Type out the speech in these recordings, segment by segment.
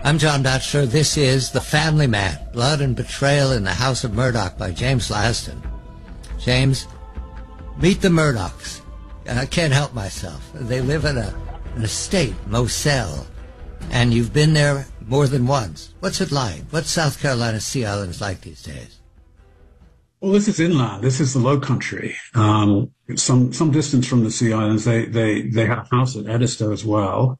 I'm John Batchelor. This is The Family Man, Blood and Betrayal in the House of Murdoch by James Laston. James, meet the Murdochs. I can't help myself. They live in an estate, Moselle, and you've been there more than once. What's it like? What's South Carolina's Sea Islands like these days? Well, this is inland. This is the Low Country. Some distance from the Sea Islands. They have a house at Edisto as well,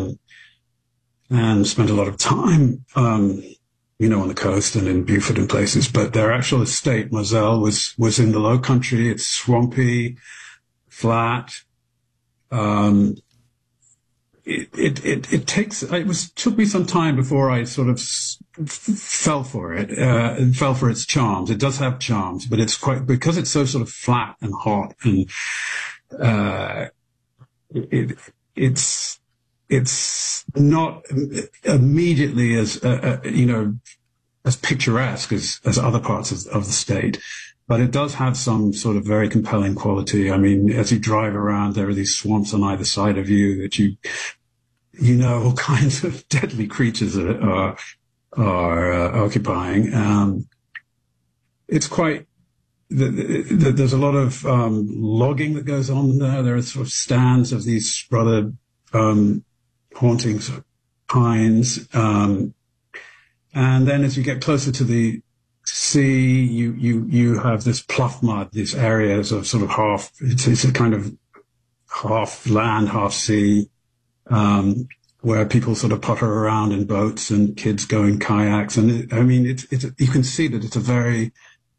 and spent a lot of time, on the coast and in Beaufort and places. But their actual estate, Moselle, was in the Low Country. It's swampy, flat. It took me some time before I sort of fell for it, and fell for its charms. It does have charms, but because it's so sort of flat and hot, and it's not immediately as picturesque as other parts of the state. But it does have some sort of very compelling quality. I mean, as you drive around, there are these swamps on either side of you that all kinds of deadly creatures are occupying. It's quite, there's a lot of logging that goes on there. There are sort of stands of these rather haunting sort of pines. And then as you get closer to the sea, you have this pluff mud, these areas of sort of it's a kind of half land, half sea, where people sort of putter around in boats and kids go in kayaks. And you can see that it's a very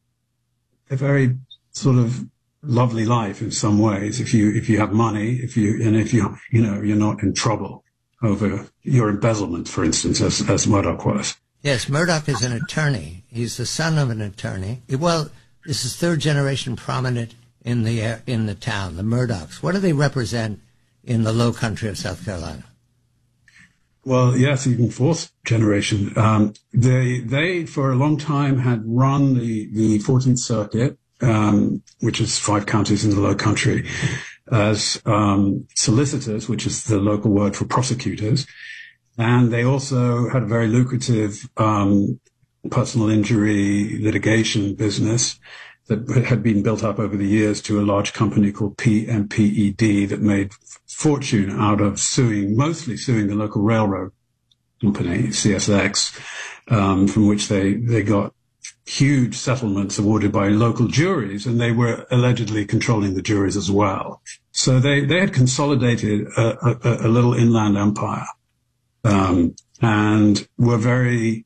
sort of lovely life in some ways. If you have money, if you're not in trouble over your embezzlement, for instance, as Murdoch was. Yes, Murdoch is an attorney. He's the son of an attorney. Well, this is third generation prominent in the town, the Murdochs. What do they represent in the Low Country of South Carolina? Well, yes, even fourth generation. They for a long time had run the 14th Circuit, which is 5 counties in the Low Country, as solicitors, which is the local word for prosecutors. And they also had a very lucrative personal injury litigation business that had been built up over the years to a large company called PMPED that made fortune out of mostly suing the local railroad company, CSX, from which they got huge settlements awarded by local juries, and they were allegedly controlling the juries as well. So they had consolidated a little inland empire. And were very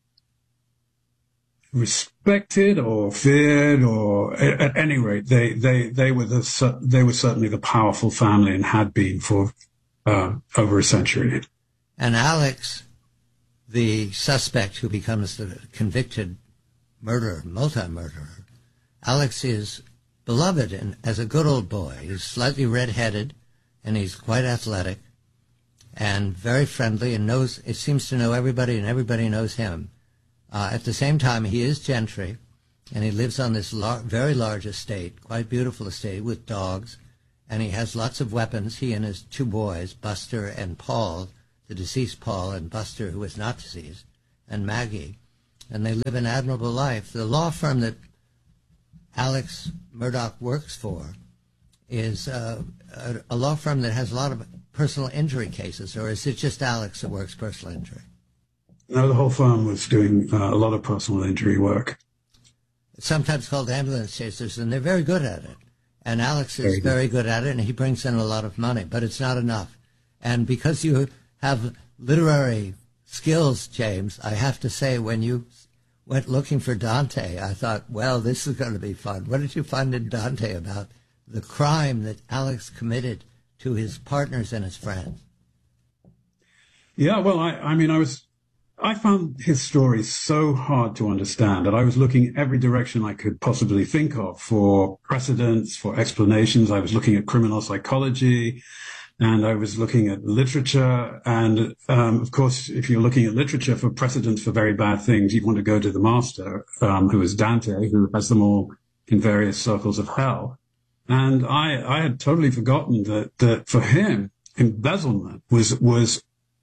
respected or feared, or at any rate, they were certainly the powerful family and had been for over a century. And Alex, the suspect who becomes the convicted multi-murderer, Alex is beloved as a good old boy. He's slightly red-headed, and he's quite athletic, and very friendly, and seems to know everybody, and everybody knows him. At the same time, he is gentry, and he lives on this very large estate, quite beautiful estate, with dogs, and he has lots of weapons, he and his 2 boys, Buster and Paul, the deceased Paul, and Buster, who is not deceased, and Maggie, and they live an admirable life. The law firm that Alex Murdoch works for is a law firm that has a lot of personal injury cases, or is it just Alex that works personal injury? No, the whole firm was doing a lot of personal injury work. It's sometimes called ambulance chasers, and they're very good at it. And Alex is very good at it, and he brings in a lot of money, but it's not enough. And because you have literary skills, James, I have to say, when you went looking for Dante, I thought, well, this is going to be fun. What did you find in Dante about the crime that Alex committed to his partners and his friends? Yeah, well, I found his story so hard to understand that I was looking every direction I could possibly think of for precedents, for explanations. I was looking at criminal psychology, and I was looking at literature. And, of course, if you're looking at literature for precedents for very bad things, you want to go to the master, who is Dante, who has them all in various circles of hell. And I had totally forgotten that for him, embezzlement was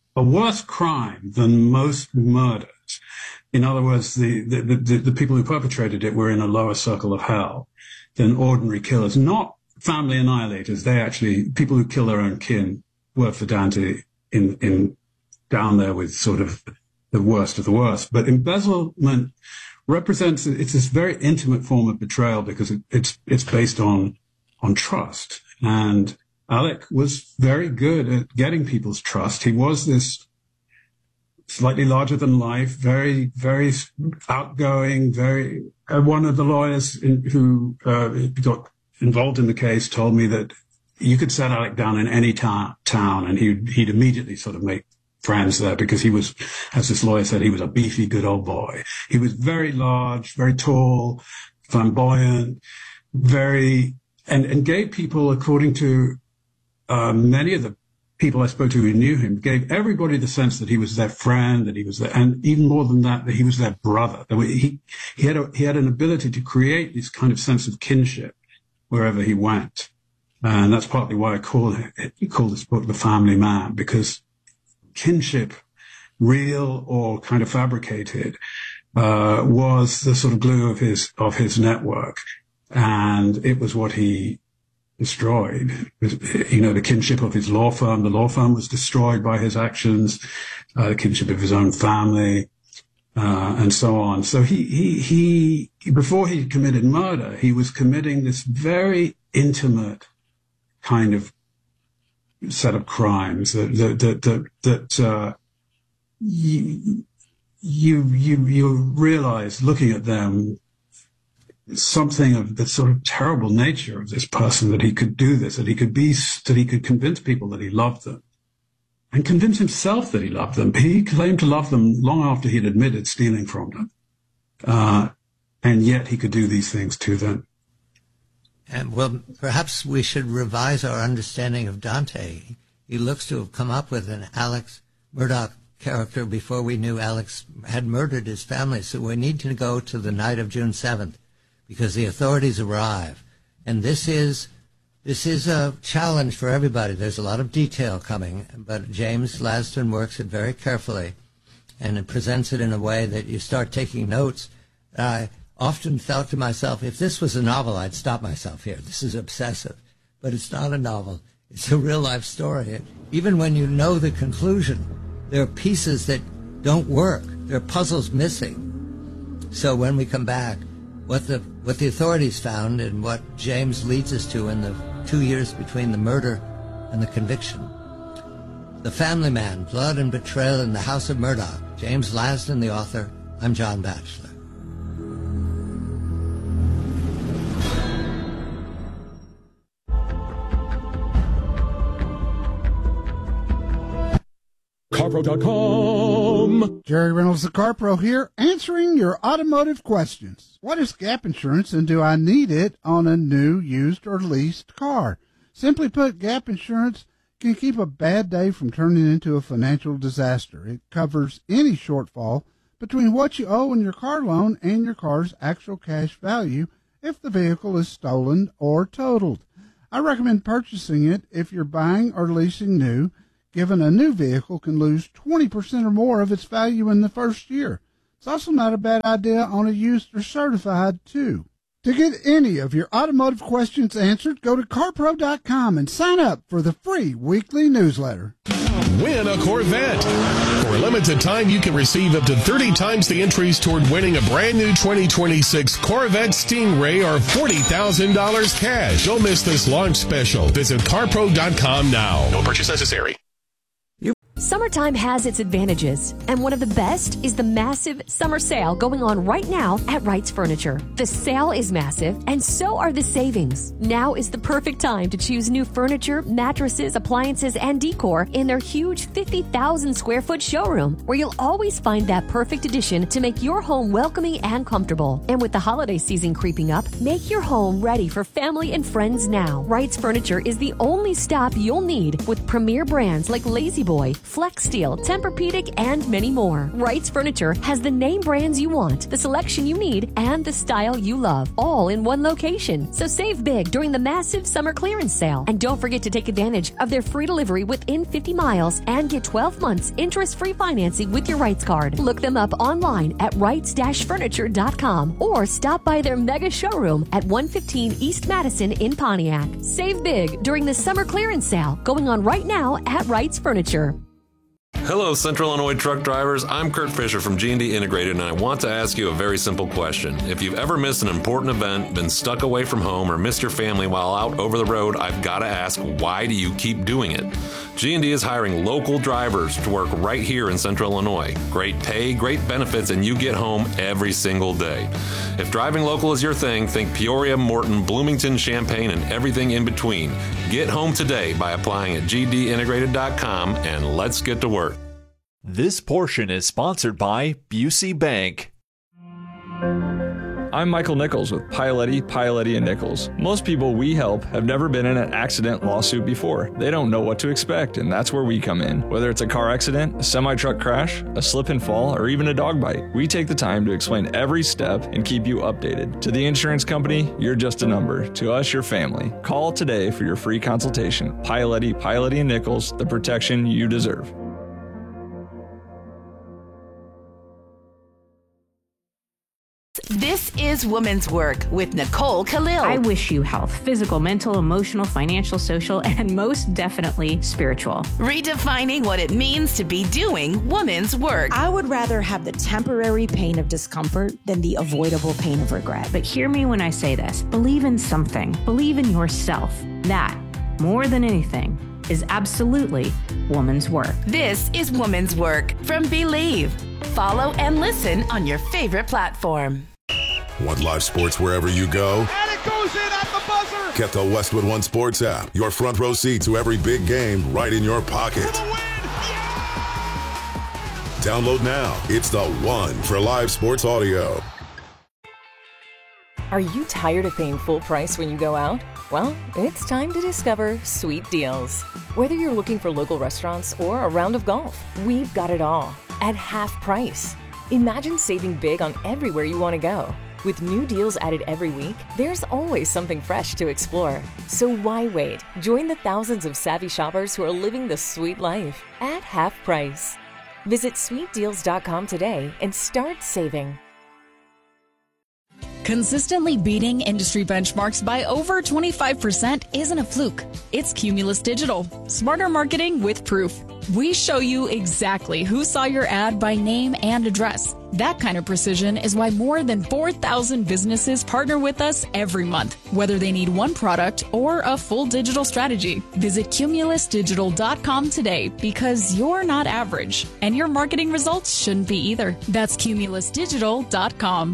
a worse crime than most murders. In other words, the people who perpetrated it were in a lower circle of hell than ordinary killers, not family annihilators. They actually, people who kill their own kin were for Dante in down there with sort of the worst of the worst. But embezzlement represents, it's this very intimate form of betrayal because it's based on trust. And Alec was very good at getting people's trust. He was this slightly larger than life, very, very outgoing, very, one of the lawyers who got involved in the case told me that you could set Alec down in any town and he'd immediately sort of make friends there because he was, as this lawyer said, he was a beefy, good old boy. He was very large, very tall, flamboyant, and gave people, according to many of the people I spoke to who knew him, gave everybody the sense that he was their friend, that he was their, and even more than that he was their brother. He had an ability to create this kind of sense of kinship wherever he went. And that's partly why I call this book The Family Man, because kinship, real or kind of fabricated, was the sort of glue of his network. And it was what he destroyed. You know, the kinship of his law firm. The law firm was destroyed by his actions, the kinship of his own family, and so on. So he before he committed murder, he was committing this very intimate kind of set of crimes that you realize looking at them something of the sort of terrible nature of this person, that he could do this, that he could convince people that he loved them and convince himself that he loved them. He claimed to love them long after he had admitted stealing from them. And yet he could do these things to them. And well, perhaps we should revise our understanding of Dante. He looks to have come up with an Alex Murdaugh character before we knew Alex had murdered his family. So we need to go to the night of June 7th because the authorities arrive. And this is a challenge for everybody. There's a lot of detail coming, but James Lasdun works it very carefully, and it presents it in a way that you start taking notes. I often thought to myself, if this was a novel, I'd stop myself here. This is obsessive. But it's not a novel. It's a real-life story. Even when you know the conclusion, there are pieces that don't work. There are puzzles missing. So when we come back, what the authorities found and what James leads us to in the 2 years between the murder and the conviction. The Family Man, Blood and Betrayal in the House of Murdaugh. James Lasdun, the author. I'm John Batchelor. CarPro.com. Jerry Reynolds, the CarPro here, answering your automotive questions. What is gap insurance and do I need it on a new, used, or leased car? Simply put, gap insurance can keep a bad day from turning into a financial disaster. It covers any shortfall between what you owe in your car loan and your car's actual cash value if the vehicle is stolen or totaled. I recommend purchasing it if you're buying or leasing new, given a new vehicle can lose 20% or more of its value in the first year. It's also not a bad idea on a used or certified, too. To get any of your automotive questions answered, go to CarPro.com and sign up for the free weekly newsletter. Win a Corvette. For a limited time, you can receive up to 30 times the entries toward winning a brand new 2026 Corvette Stingray or $40,000 cash. Don't miss this launch special. Visit CarPro.com now. No purchase necessary. Summertime has its advantages, and one of the best is the massive summer sale going on right now at Wright's Furniture. The sale is massive, and so are the savings. Now is the perfect time to choose new furniture, mattresses, appliances, and decor in their huge 50,000 square foot showroom, where you'll always find that perfect addition to make your home welcoming and comfortable. And with the holiday season creeping up, make your home ready for family and friends now. Wright's Furniture is the only stop you'll need with premier brands like La-Z-Boy, Flex Steel, Tempur-Pedic, and many more. Wright's Furniture has the name brands you want, the selection you need, and the style you love, all in one location. So save big during the massive summer clearance sale. And don't forget to take advantage of their free delivery within 50 miles and get 12 months interest-free financing with your Wrights card. Look them up online at wrights-furniture.com or stop by their mega showroom at 115 East Madison in Pontiac. Save big during the summer clearance sale going on right now at Wrights Furniture. Hello, Central Illinois truck drivers. I'm Kurt Fisher from G&D Integrated, and I want to ask you a very simple question. If you've ever missed an important event, been stuck away from home, or missed your family while out over the road, I've got to ask, why do you keep doing it? G&D is hiring local drivers to work right here in Central Illinois. Great pay, great benefits, and you get home every single day. If driving local is your thing, think Peoria, Morton, Bloomington, Champaign, and everything in between. Get home today by applying at gdintegrated.com, and let's get to work. This portion is sponsored by Busey Bank. I'm Michael Nichols with Pialetti & Nichols. Most people we help have never been in an accident lawsuit before. They don't know what to expect, and that's where we come in. Whether it's a car accident, a semi-truck crash, a slip and fall, or even a dog bite, we take the time to explain every step and keep you updated. To the insurance company, you're just a number. To us, your family. Call today for your free consultation. Pialetti & Nichols, the protection you deserve. This is Woman's Work with Nicole Khalil. I wish you health, physical, mental, emotional, financial, social, and most definitely spiritual. Redefining what it means to be doing woman's work. I would rather have the temporary pain of discomfort than the avoidable pain of regret. But hear me when I say this. Believe in something. Believe in yourself. That, more than anything, is absolutely woman's work. This is Woman's Work from Believe. Follow and listen on your favorite platform. Want live sports wherever you go? And it goes in at the buzzer! Get the Westwood One Sports app. Your front row seat to every big game right in your pocket. For the win! Yeah! Download now. It's the one for live sports audio. Are you tired of paying full price when you go out? Well, it's time to discover Sweet Deals. Whether you're looking for local restaurants or a round of golf, we've got it all at half price. Imagine saving big on everywhere you want to go. With new deals added every week, there's always something fresh to explore. So why wait? Join the thousands of savvy shoppers who are living the sweet life at half price. Visit sweetdeals.com today and start saving. Consistently beating industry benchmarks by over 25% isn't a fluke. It's Cumulus Digital. Smarter marketing with proof. We show you exactly who saw your ad by name and address. That kind of precision is why more than 4,000 businesses partner with us every month, whether they need one product or a full digital strategy. Visit cumulusdigital.com today because you're not average, and your marketing results shouldn't be either. That's cumulusdigital.com.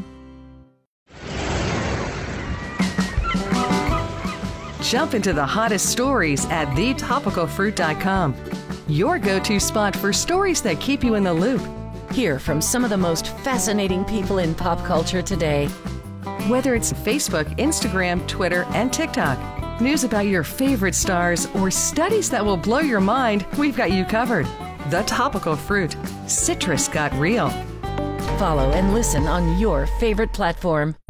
Jump into the hottest stories at thetopicalfruit.com. Your go-to spot for stories that keep you in the loop. Hear from some of the most fascinating people in pop culture today. Whether it's Facebook, Instagram, Twitter, and TikTok, news about your favorite stars, or studies that will blow your mind, we've got you covered. The Topical Fruit. Citrus got real. Follow and listen on your favorite platform.